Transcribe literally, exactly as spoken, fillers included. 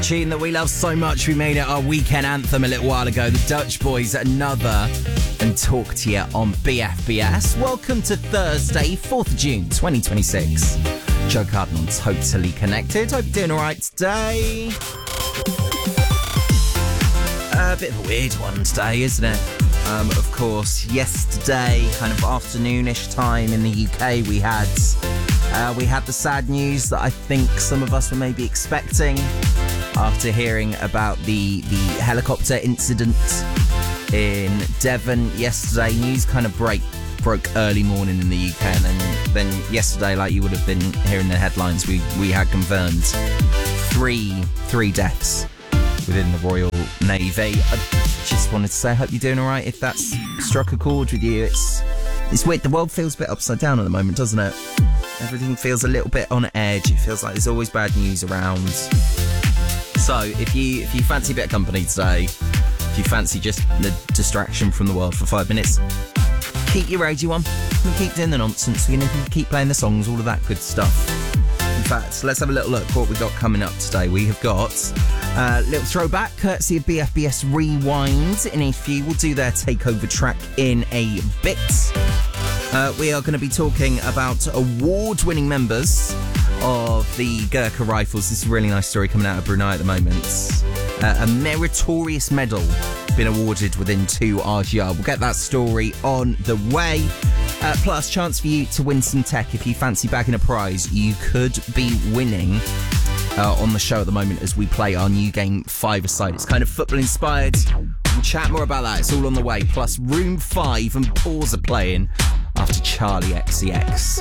tune that we love so much, we made it our weekend anthem a little while ago. The Dutch Boys, Another, and Talk to You on B F B S. Welcome to Thursday, fourth of June, twenty twenty-six. Joe Cardinal, Totally Connected. Hope you're doing all right today. A bit of a weird one today, isn't it? Um, of course, yesterday, kind of afternoonish time in the U K, we had uh, we had the sad news that I think some of us were maybe expecting after hearing about the the helicopter incident in Devon yesterday. News kind of break broke early morning in the U K, and then then yesterday, like you would have been hearing the headlines, we we had confirmed three three deaths within the Royal Navy. I just wanted to say I hope you're doing all right. If that's struck a chord with you, it's it's weird. The world feels a bit upside down at the moment, doesn't it? Everything feels a little bit on edge. It feels like there's always bad news around. So if you if you fancy a bit of company today, if you fancy just the distraction from the world for five minutes, keep your radio on. We keep doing the nonsense. We can keep playing the songs, all of that good stuff. In fact, let's have a little look what we've got coming up today. We have got a little throwback courtesy of B F B S Rewind. In a few, we'll do their takeover track in a bit. Uh, we are going to be talking about award-winning members of the Gurkha Rifles. This is a really nice story coming out of Brunei at the moment. Uh, a meritorious medal been awarded within two R G R. We'll get that story on the way. Uh, plus, chance for you to win some tech. If you fancy bagging a prize, you could be winning uh, on the show at the moment as we play our new game, Five-A-Side. It's kind of football-inspired. We'll chat more about that. It's all on the way. Plus, Room five and Pause are playing after Charlie X C X.